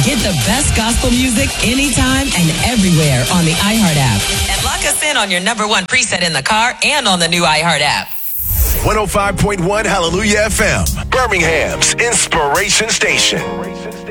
Get the best gospel music anytime and everywhere on the iHeart app. And lock us in on your number one preset in the car and on the new iHeart app. 105.1 Hallelujah FM, Birmingham's Inspiration Station.